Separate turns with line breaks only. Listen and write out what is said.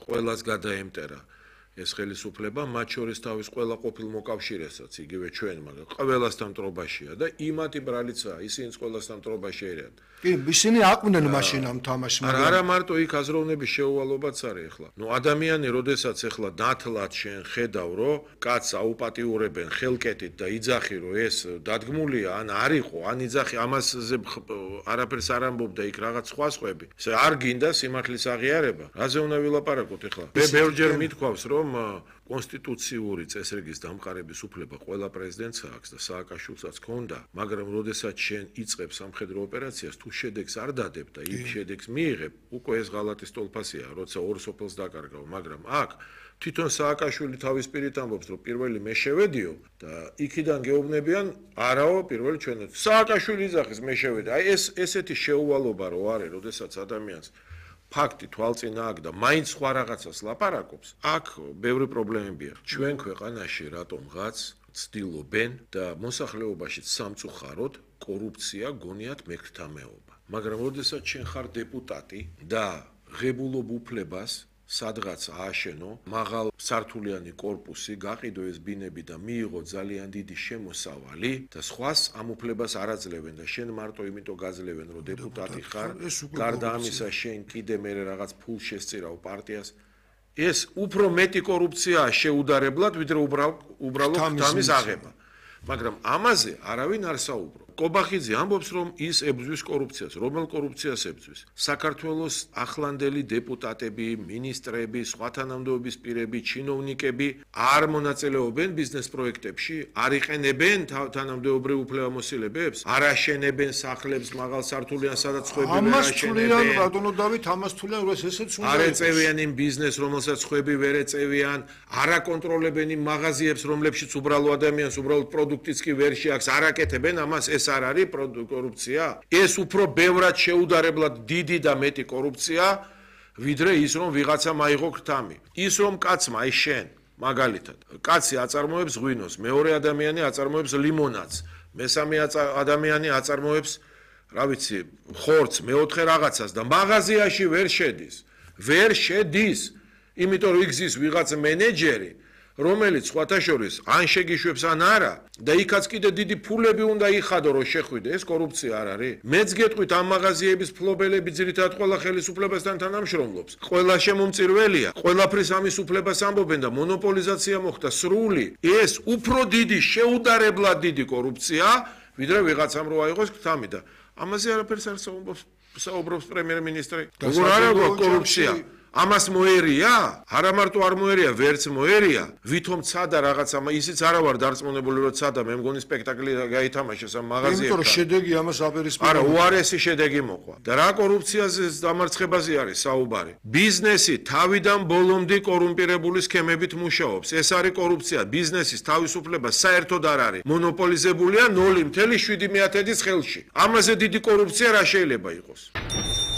ყველას გადაემტერა ეს ხელისუფლება, მათ შორის თავის ყველა ყოფილ მოკავშირესაც, იგივე ჩვენ, მაგრამ ყველასთან მტრობაშია და იმათი ბრალიცაა, ისინიც ყველასთან მტრობაში არიან.
კი, ისინი აყვნენ მაშინ ამ თამაშს,
მაგრამ არა მარტო იქ აზროვნების შეუვალობაც არის ახლა. ადამიანი, როდესაც ახლა ნათლად შენ ხედავ, რომ კაცს აუპატიურებენ ხელკეთით და იძახი, რომ ეს დადგმულია, ან არ იყო, ან იძახი, ამაზე არაფერს არ ამბობდა იქ რაღაც სხვა სხვები. ესე არ გინდა სიმართლის აღიარება. რაზე უნდა ვილაპარაკოთ ახლა? მე ბევრჯერ მithქვავს, რომ კონსტიტუციური წესრიგის დამყარების უფლება ყველა პრეზიდენტს აქვს და სააკაშვილსაც ჰქონდა, მაგრამ როდესაც შენ იწყებ სამხედრო ოპერაციას, თუ შედეგს არ დადებ და იქ შედეგს მიიღებ, უკვე ეს ღალატის ტოლფასია, როცა ორ სოფელს დაკარგავ, მაგრამ აქ თვითონ სააკაშვილი თავის პირით ამბობს, რომ პირველი მე შევედიო და იქიდან გეუბნებიან, არაო, პირველი ჩვენო. სააკაშვილი იძახის მე შევედი. აი ესეთი შეუვალობა რო არის, როდესაც ადამიანს ფაქტი თვალწინა აქვს და მაინც სხვა რაღაცას ლაპარაკობს, აქ ბევრი პრობლემებია. ჩვენ ქვეყანაში რატომღაც ცდილობენ და მოსახლეობაში სამწუხაროდ კორუფცია გონიათ მეკრთამეობა. მაგრამ როდესაც შენ ხარ დეპუტატი და ღებულობ უფლებას სადღაც ააშენო, მაღალ სართულიანი კორპუსი, გაყიდო ეს ბინები და მიიღო ძალიან დიდი შემოსავალი და სხვას ამ უფლებას არ აძლევენ და შენ მარტო იმიტომ გაძლევენ, რომ დეპუტატი ხარ, გარდა ამისა შენ კიდე მე რაღაც ფულს შესწირავ პარტიას. ეს უფრო მეტი კორუფციაა შეუდარებლად, ვიდრე უბრალოდ თამის აღება. მაგრამ ამაზე არავინ არ საუბრობს. კობახიძე ამბობს, რომ ის ებრძვის კორუფციას. რომელ კორუფციას ებრძვის? საქართველოს ახლანდელი დეპუტატები, მინისტრები, სხვა თანამდებობის პირები, ჩინოვნიკები არ მონაწილეობენ ბიზნეს პროექტებში, არ იყენებენ თანამდებობრივ უფლებამოსილებებს, არ აშენებენ სახლებს მაღალ სართულიან, სადაც ხვები ვერ აშენებენ.
რატომ დავით ამას თვლიან, რომ ესეც უნდა
არ ეწევიან იმ ბიზნესს, რომელსაც ხვები ვერ ეწევიან, არ აკონტროლებენ იმ მაღაზიებს, რომლებშიც უბრალო ადამიანს უბრალოდ პროდუქტიც კი ვერ შეაქვს, არ აკეთებენ ამას. ეს არ არის კორუფცია? ეს უფრო ბევრად შეუდარებლად დიდი და მეტი კორუფცია, ვიდრე ის რომ ვიღაცა მაიღო ქრთამი. ის რომ კაცმა, აი შენ, მაგალითად, კაცი აწარმოებს ღვინოს, მეორე ადამიანი აწარმოებს ლიმონადს, მესამე ადამიანი აწარმოებს, რა ვიცი, ხორცს, მეოთხე რაღაცას და მაღაზიაში ვერ შედის. ვერ შედის, იმიტომ რომ იგზის ვიღაც მენეჯერი, რომელიც სხვათა შორის ან შეგიშვებს ან არა და იქაც კიდე დიდი ფულები უნდა იხადო რომ შეხვიდე, ეს კორუფცია არ არის? მეც გეტყვით ამ მაღაზიების ფლობელები ძირითადად ყველა ხელისუფლებასთან თანამშრომლობს. ყველა შემომწირველია, ყველაფრის ამის უფლებას ამბობენ და მონოპოლიზაცია მოხდა სრული. ეს უფრო დიდი, შეუდარებლად დიდი კორუფცია, ვიდრე ვიღაცამ რო აიღოს ქრთამი და ამაზე არაფერს არ საუბრობს პრემიერ-მინისტრი. როგორ არ აქვს კორუფცია? ამას მოერია? არა მარტო არ მოერია, ვერც მოერია. ვითომ ცადა რაღაცა, ისიც არა ვარ დარწმუნებული, რომ ცადა, მე მგონი სპექტაკლი გაითამაშეს ამ მაღაზიებთან.
იმიტომ რომ შედეგი ამას აპირისპირებს.
არა, უარესი შედეგი მოყვა. და რა კორუფციაზე დამარცხებაზე არის საუბარი? ბიზნესი თავიდან ბოლომდე კორუმპირებული სქემებით მუშაობს. ეს არის კორუფცია. ბიზნესის თავისუფლება საერთოდ არ არის. მონოპოლიზებულია 0.7%-ის ხელში. ამაზე დიდი კორუფცია რა შეიძლება იყოს?